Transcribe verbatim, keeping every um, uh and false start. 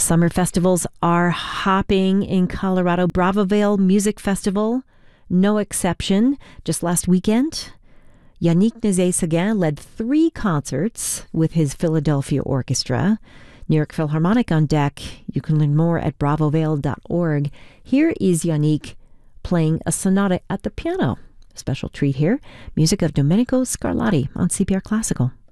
Summer festivals are hopping in Colorado. Bravo Vale Music Festival, no exception. Just last weekend, Yannick Nézet-Séguin led three concerts with his Philadelphia Orchestra. New York Philharmonic on deck. You can learn more at bravo vale dot org. Here is Yannick playing a sonata at the piano. Special treat here. Music of Domenico Scarlatti on C P R Classical.